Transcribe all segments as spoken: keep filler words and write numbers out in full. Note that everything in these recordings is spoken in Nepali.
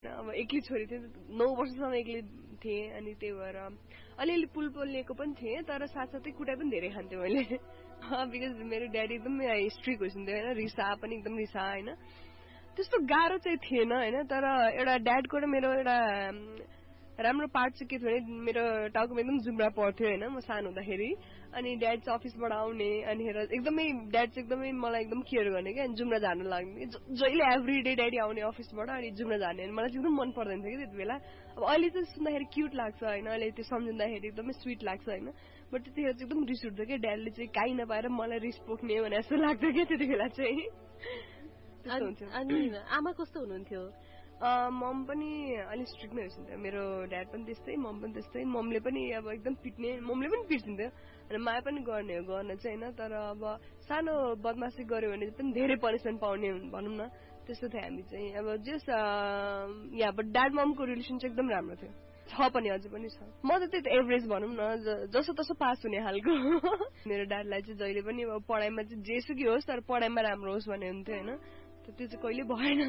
अब एक्लै छोरी थिएँ, नौ वर्षसम्म एक्लै थिएँ अनि त्यही भएर अलिअलि पुल पोल्नेको पनि थिएँ, तर साथसाथै कुटाइ पनि धेरै खान्थेँ मैले बिकज मेरो ड्याडी एकदमै स्ट्रिक्ट भइसन्थ्यो होइन, रिसा पनि एकदम रिसा होइन। त्यस्तो गाह्रो चाहिँ थिएन होइन, तर एउटा ड्याडको र मेरो एउटा राम्रो पार्ट चाहिँ के थियो भने मेरो टाउकोमा एकदम जुम्रा पर्थ्यो होइन म सानो हुँदाखेरि। अनि ड्याड चाहिँ अफिसबाट आउने अनि हेर एकदमै ड्याड चाहिँ एकदमै मलाई एकदम केयर गर्ने क्या, अनि जुम्रा झार्नु लाग्ने जहिले एभ्री डे ड्याडी आउने अफिसबाट अनि जुम्रा झार्ने, अनि मलाई चाहिँ एकदम मन पर्दैन थियो कि त्यति बेला। अब अहिले चाहिँ सुन्दाखेरि क्युट लाग्छ होइन, अहिले त्यो सम्झिँदाखेरि एकदमै स्विट लाग्छ होइन, बट त्यतिखेर चाहिँ एकदम रिस उठ्थ्यो क्या, ड्याडले चाहिँ काहीँ नपाएर मलाई रिस पोख्ने भने जस्तो लाग्थ्यो क्या त्यति बेला चाहिँ। अनि आमा कस्तो हुनुहुन्थ्यो? मम पनि अलिक स्ट्रिक्ट नै हुन्थ्यो, मेरो ड्याड पनि त्यस्तै, मम पनि त्यस्तै। ममले पनि अब एकदम पिट्ने, ममले पनि पिट्थ्यो अनि माया पनि गर्ने हो गर्न चाहिँ होइन, तर अब सानो बदमासी गर्यो भने पनि धेरै पनिसमेन्ट पाउने भनौँ न, त्यस्तो थियो हामी चाहिँ। अब जस या बट ड्याड ममको रिलेसन चाहिँ एकदम राम्रो थियो, छ पनि अझै पनि छ। म त त्यही एभरेज भनौँ न, जसो तसो पास हुने खालको मेरो ड्याडलाई चाहिँ जहिले पनि अब पढाइमा चाहिँ जेसुकै होस् तर पढाइमा राम्रो होस् भन्ने हुन्थ्यो होइन, त्यो चाहिँ कहिले भएन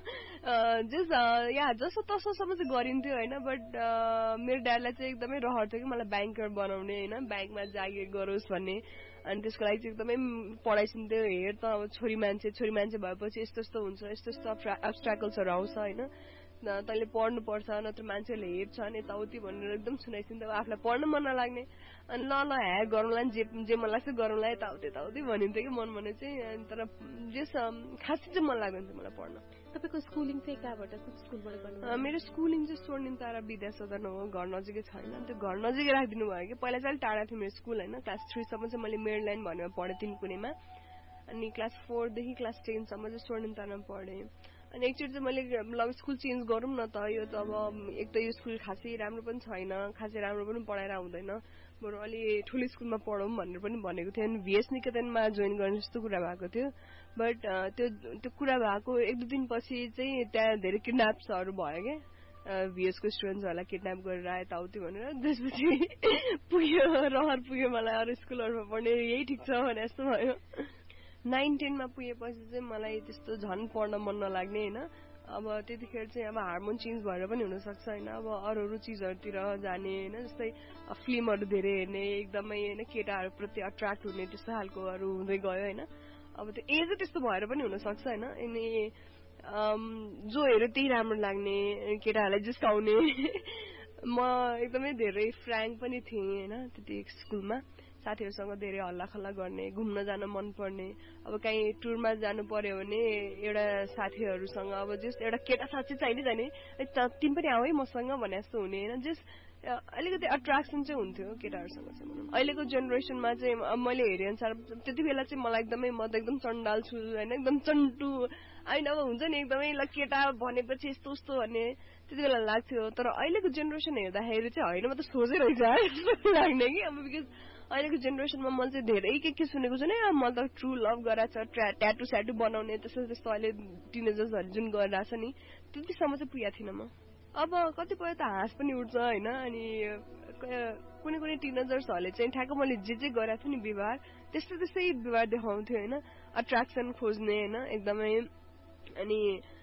जस या जसो तसोसम्म चाहिँ गरिन्थ्यो होइन, बट मेरो ड्याडलाई चाहिँ एकदमै रहर थियो कि मलाई ब्याङ्कर बनाउने होइन, ब्याङ्कमा जागिर गरोस् भन्ने, अनि त्यसको लागि चाहिँ एकदमै पढाइसिन्थ्यो। हेर त अब छोरी मान्छे छोरी मान्छे भएपछि यस्तो यस्तो हुन्छ, यस्तो यस्तो अब्स्ट्याकल्सहरू आउँछ होइन, तैँले पढ्नुपर्छ नत्र मान्छेहरूले हेर्छन् यताउति भनेर एकदम सुनाइसिन्थ्यो। आफूलाई पढ्न मन नलाग्ने अनि ल ल ह्या गरौँला जे जे मन लाग्छ गरौँला यताउति यताउति भनिन्थ्यो कि मन भने चाहिँ, तर जस खासै चाहिँ मन लाग्दैन थियो मलाई पढ्न। तपाईँको स्कुलिङ चाहिँ कहाँबाट, कुन स्कुलबाट गर्नु? मेरो स्कुलिङ चाहिँ स्वर्णिम तारा विद्यासदन हो, घर नजिकै छैन, त्यो घर नजिकै राखिदिनु भयो कि। पहिला चाहिँ अलिक टाढा थियो मेरो स्कुल होइन, क्लास थ्रीसम्म चाहिँ मैले मेरील्यान्ड भनेर पढेँ तिनकुनेमा, अनि क्लास फोरदेखि क्लास टेनसम्म चाहिँ स्वर्णिम तारामा पढेँ। अनि एकचोटि चाहिँ मैले ल स्कुल चेन्ज गरौँ न त, यो त अब एक त यो स्कुल खासै राम्रो पनि छैन, खासै राम्रो पनि पढाएर हुँदैन, बरु अलि ठुलो स्कुलमा पढौँ भनेर पनि भनेको थियो। अनि भिएस निकेतनमा जोइन गर्ने जस्तो कुरा भएको थियो, बट त्यो त्यो कुरा भएको एक दुई दिनपछि चाहिँ त्यहाँ धेरै किडन्याप्सहरू भयो क्या, भिएसको स्टुडेन्ट्सहरूलाई किडन्याप गरेर यताउति भनेर। त्यसपछि पुग्यो रहर पुग्यो मलाई अरू स्कुलहरूमा पढ्ने, यही ठिक छ भने जस्तो भयो। नाइन टेनमा पुगेपछि चाहिँ मलाई त्यस्तो झन् पढ्न मन नलाग्ने होइन, अब त्यतिखेर चाहिँ अब हार्मोन चेन्ज भएर पनि हुनसक्छ होइन, अब अरू अरू चिजहरूतिर जाने होइन, जस्तै फिल्महरू धेरै हेर्ने, एकदमै होइन केटाहरूप्रति अट्र्याक्ट हुने त्यस्तो खालकोहरू हुँदै गयो होइन। अब त्यो एजै त्यस्तो भएर पनि हुनसक्छ होइन, अनि जो हेऱ्यो त्यही राम्रो लाग्ने, केटाहरूलाई जिस्काउने म एकदमै धेरै फ्र्याङ्क पनि थिएँ होइन त्यति स्कुलमा, साथीहरूसँग धेरै हल्लाखल्ला गर्ने, घुम्न जान मनपर्ने। अब कहीँ टुरमा जानु पर्यो भने एउटा साथीहरूसँग अब जस एउटा केटा साथी चाहिने जाने तिमी पनि आऊ है मसँग भने जस्तो हुने होइन, जस अलिकति अट्र्याक्सन चाहिँ हुन्थ्यो केटाहरूसँग चाहिँ भनौँ। अहिलेको जेनेरेसनमा चाहिँ मैले हेरेँ अनुसार त्यति बेला चाहिँ मलाई एकदमै म त एकदम चण्डाल छु होइन, एकदम चन्टु होइन, अब हुन्छ नि एकदमै ल केटा भनेपछि यस्तो उस्तो भन्ने त्यति बेला लाग्थ्यो, तर अहिलेको जेनेरेसन हेर्दाखेरि चाहिँ होइन म त सोझै रहेछ लाग्ने कि। अब बिकज अहिलेको जेनेरेसनमा मैले चाहिँ धेरै के के सुनेको छु नि, मैले त ट्रु लभ गराएको छ, ट्याटु स्याटु बनाउने त्यस्तो त्यस्तो अहिले टिनेजर्सहरूले जुन गरिरहेछ नि, त्यतिसम्म चाहिँ पुगेको थिइनँ म। अब कतिपय त हाँस पनि उठ्छ होइन, अनि कुनै कुनै टिनेजर्सहरूले चाहिँ ठ्याक्क मैले जे जे गरेको छु नि व्यवहार त्यस्तै त्यस्तै व्यवहार देखाउँथ्यो होइन, अट्र्याक्सन खोज्ने होइन एकदमै, अनि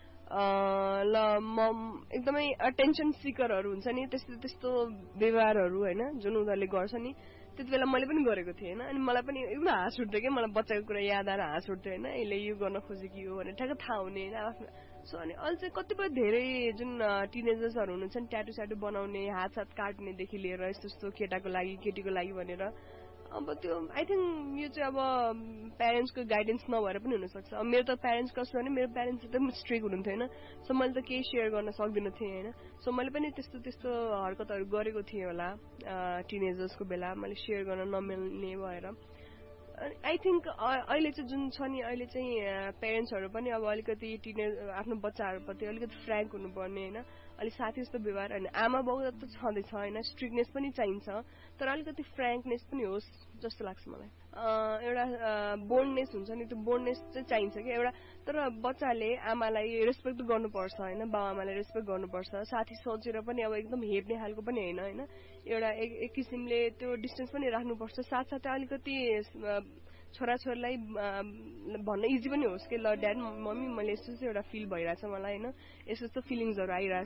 ल म एकदमै अटेन्सन सिकरहरू हुन्छ नि त्यस्तो त्यस्तो व्यवहारहरू होइन जुन उनीहरूले गर्छ नि, त्यति बेला मैले पनि गरेको थिएँ होइन। अनि मलाई पनि एकदम हाँस उठ्थ्यो क्या, मलाई बच्चाको कुरा याद आएर हाँस उठ्थ्यो होइन, यसले यो गर्न खोजेको हो भनेर ठ्याक्क थाहा हुने होइन आफ्नो। सो अनि अहिले चाहिँ कतिपय धेरै जुन टिनेजर्सहरू हुनुहुन्छ नि ट्याटु स्याटु बनाउने, हात सात काट्नेदेखि लिएर यस्तो यस्तो केटाको लागि केटीको लागि भनेर, अब त्यो आई थिङ्क यो चाहिँ अब प्यारेन्ट्सको गाइडेन्स नभएर पनि हुनसक्छ। अब मेरो त प्यारेन्ट्स कस्तो भने मेरो प्यारेन्ट्स एकदम स्ट्रिक्ट हुनुहुन्थ्यो होइन, सो मैले त केही सेयर गर्न सक्दिनँ थिएँ होइन, सो मैले पनि त्यस्तो त्यस्तो हरकतहरू गरेको थिएँ होला टिनेजर्सको बेला, मैले सेयर गर्न नमिल्ने भएर। आई थिङ्क अहिले चाहिँ जुन छ नि अहिले चाहिँ प्यारेन्ट्सहरू पनि अब अलिकति टिने आफ्नो बच्चाहरूप्रति अलिकति फ्र्याङ्क हुनुपर्ने होइन, अलिक साथी जस्तो व्यवहार होइन, आमा बाउ त छँदैछ होइन, स्ट्रिक्टनेस पनि चाहिन्छ, तर अलिकति फ्र्याङ्कनेस पनि होस् जस्तो लाग्छ मलाई। एउटा बोल्डनेस हुन्छ नि, त्यो बोल्डनेस चाहिँ चाहिन्छ कि एउटा, तर बच्चाले आमालाई रेस्पेक्ट गर्नुपर्छ होइन, बाउ आमालाई रेस्पेक्ट गर्नुपर्छ, साथी सोचेर पनि अब एकदम हेर्ने खालको पनि होइन होइन, एउटा एक किसिमले त्यो डिस्टेन्स पनि राख्नुपर्छ, साथसाथै अलिकति छोराछोरीलाई भन्न इजी पनि होस् कि ल ड्याड मम्मी मैले यस्तो यस्तो एउटा फिल भइरहेछ मलाई होइन, यस्तो यस्तो फिलिङ्सहरू आइरहेछ